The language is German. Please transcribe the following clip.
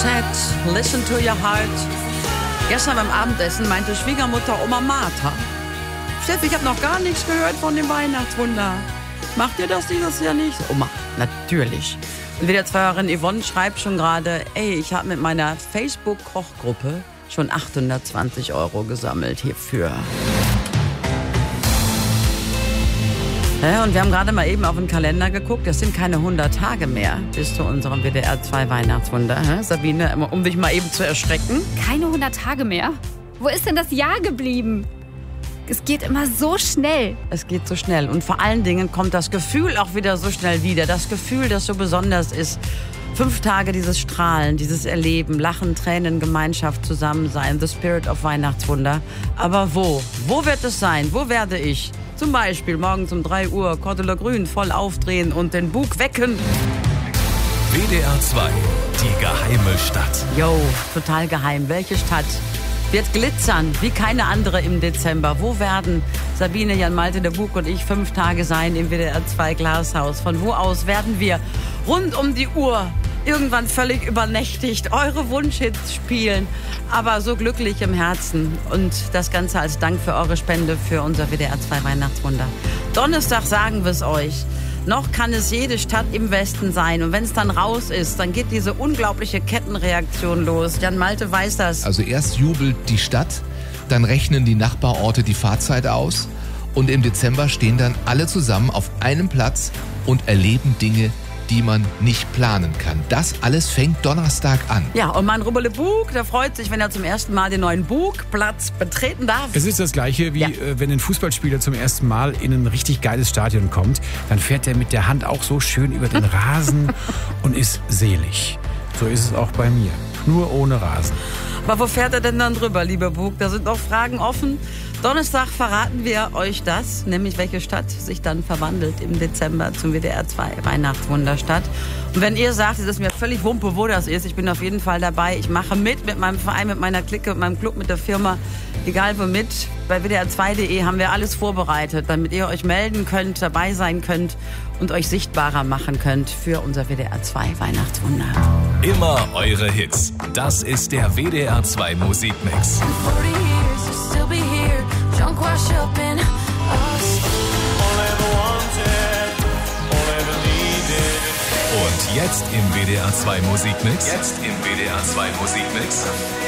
Set, listen to your heart. Gestern beim Abendessen meinte Schwiegermutter Oma Martha: Steffi, ich habe noch gar nichts gehört von dem Weihnachtswunder. Macht ihr das dieses Jahr nicht? Oma, natürlich. Und WDR-2-Hörerin Yvonne schreibt schon gerade: Ey, ich habe mit meiner Facebook-Kochgruppe schon 820 € gesammelt hierfür. Ja, und wir haben gerade mal eben auf den Kalender geguckt. Das sind keine 100 Tage mehr bis zu unserem WDR-2 Weihnachtswunder. Sabine, um dich mal eben zu erschrecken. Keine 100 Tage mehr? Wo ist denn das Jahr geblieben? Es geht immer so schnell. Es geht so schnell. Und vor allen Dingen kommt das Gefühl auch wieder so schnell wieder. Das Gefühl, das so besonders ist. 5 Tage dieses Strahlen, dieses Erleben, Lachen, Tränen, Gemeinschaft, Zusammensein. The Spirit of Weihnachtswunder. Aber wo? Wo wird es sein? Wo werde ich? Zum Beispiel morgens um 3 Uhr Cordula Grün voll aufdrehen und den Bug wecken. WDR 2, die geheime Stadt. Jo, total geheim. Welche Stadt wird glitzern wie keine andere im Dezember? Wo werden Sabine, Jan Malte, der Bug und ich 5 Tage sein im WDR 2 Glashaus? Von wo aus werden wir rund um die Uhr irgendwann völlig übernächtigt eure Wunschhits spielen, aber so glücklich im Herzen. Und das Ganze als Dank für eure Spende für unser WDR 2 Weihnachtswunder. Donnerstag sagen wir es euch. Noch kann es jede Stadt im Westen sein. Und wenn es dann raus ist, dann geht diese unglaubliche Kettenreaktion los. Jan Malte weiß das. Also erst jubelt die Stadt, dann rechnen die Nachbarorte die Fahrzeit aus. Und im Dezember stehen dann alle zusammen auf einem Platz und erleben Dinge, die man nicht planen kann. Das alles fängt Donnerstag an. Ja, und mein Rubbele Bug, der freut sich, wenn er zum ersten Mal den neuen Bugplatz betreten darf. Es ist das Gleiche, wie wenn ein Fußballspieler zum ersten Mal in ein richtig geiles Stadion kommt. Dann fährt er mit der Hand auch so schön über den Rasen und ist selig. So ist es auch bei mir. Nur ohne Rasen. Aber wo fährt er denn dann drüber, lieber Bug? Da sind noch Fragen offen. Donnerstag verraten wir euch das, nämlich welche Stadt sich dann verwandelt im Dezember zum WDR 2 Weihnachtswunderstadt. Und wenn ihr sagt, es ist mir völlig Wumpe, wo das ist, ich bin auf jeden Fall dabei. Ich mache mit meinem Verein, mit meiner Clique, mit meinem Club, mit der Firma, egal womit. Bei WDR2.de haben wir alles vorbereitet, damit ihr euch melden könnt, dabei sein könnt und euch sichtbarer machen könnt für unser WDR 2 Weihnachtswunder. Immer eure Hits. Das ist der WDR 2 Musikmix. Und jetzt im WDR 2 Musikmix.